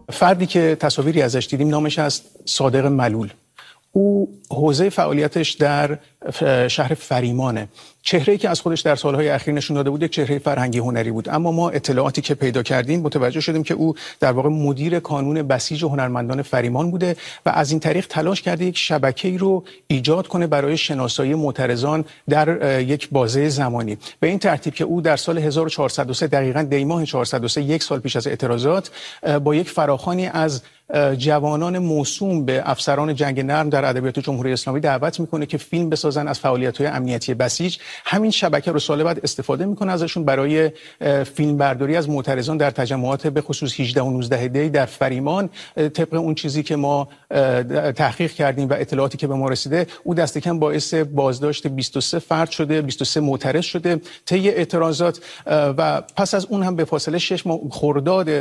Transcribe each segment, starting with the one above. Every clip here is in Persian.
فردی که تصاویری ازش دیدیم نامش است صادق ملول. او حوزه فعالیتش در شهر فریمانه. چهره‌ای که از خودش در سالهای اخیر نشون داده بود یک چهره فرهنگی هنری بود، اما ما اطلاعاتی که پیدا کردیم متوجه شدیم که او در واقع مدیر کانون بسیج هنرمندان فریمان بوده و از این طریق تلاش کرده یک شبکه‌ای رو ایجاد کنه برای شناسایی معترضان در یک بازه زمانی. به این ترتیب که او در سال 1403 دقیقاً دی‌ماه 403 یک سال پیش از اعتراضات با یک فراخوانی از جوانان موسوم به افسران جنگ نرم در ادبیات جمهوری اسلامی دعوت میکنه که فیلم بسازن از فعالیت‌های امنیتی بسیج. همین شبکه رو سال بعد استفاده میکنه ازشون برای فیلم برداری از معترضان در تجمعات به خصوص 18 و 19 دی در فریمان. طبق اون چیزی که ما تحقیق کردیم و اطلاعاتی که به ما رسیده، او دست کم باعث بازداشت 23 فرد شده، 23 معترض شده طی اعتراضات و پس از اون هم به فاصله 6 ماه خرداد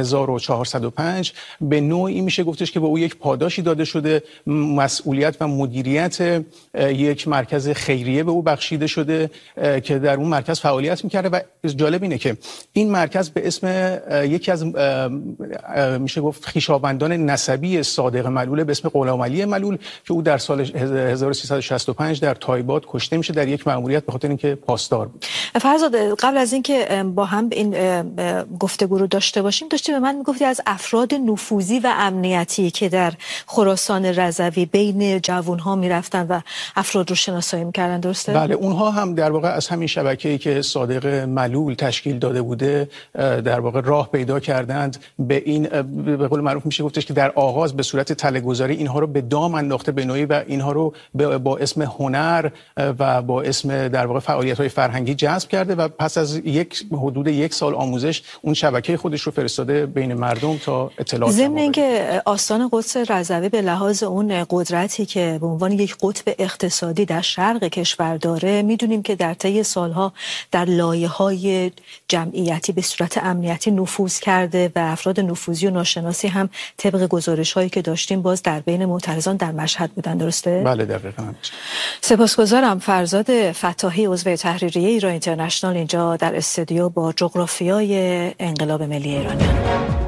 1405 به نوعی میشه گفتش که به او یک پاداشی داده شده، مسئولیت و مدیریت یک مرکز خیریه به او بخشیده شده که در اون مرکز فعالیت میکرده. و جالب اینه که این مرکز به اسم یکی از میشه گفت خویشاوندان نسبی صادق ملول به اسم غلامعلی ملول که او در سال 1365 در تایباد کشته میشه در یک مأموریت به خاطر اینکه پاسدار بود. فرزاد، قبل از اینکه با هم این گفتگو رو داشته باشیم داشتی به من میگفتی از افراد نفوذی و امنیتی که در خراسان رضوی بین جوانها میرفتن و افراد رو شناسایی میکردن، درسته؟ بله، اونها هم در واقع از همین شبکه‌ای که صادق ملول تشکیل داده بوده در واقع راه پیدا کردند به این، به قول معروف میشه گفتش که در آغاز به صورت تله‌گذاری اینها رو به دام انداخته به نوعی و اینها رو با اسم هنر و با اسم در واقع فعالیت‌های فرهنگی جذب کرده و پس از حدود یک سال آموزش اون شبکه خودش رو فرستاده بین مردم تا اطلاعات. ضمن اینکه آستان قدس رضوی به لحاظ اون قدرتی که به عنوان یک قطب اقتصادی در شرق کشور داره، میدونیم که در طی سالها در لایه‌های جمعیتی به صورت امنیتی نفوذ کرده و افراد نفوذی و ناشناسی هم طبق گزارش‌هایی که داشتیم باز در بین معترضان در مشهد بودن، درسته؟ بله دقیقاً. سپاسگزارم. فرزاد فتاحی، عضو تحریریه ایران اینترنشنال، اینجا در استودیو با جغرافیای انقلاب ملی ایران.